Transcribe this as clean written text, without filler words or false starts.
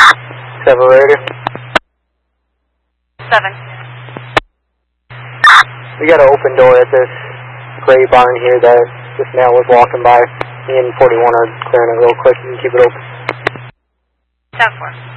Separator. 7. We got an open door at this gray barn here that this male was walking by. Me and 41 are clearing it real quick. You can keep it open. 10-4.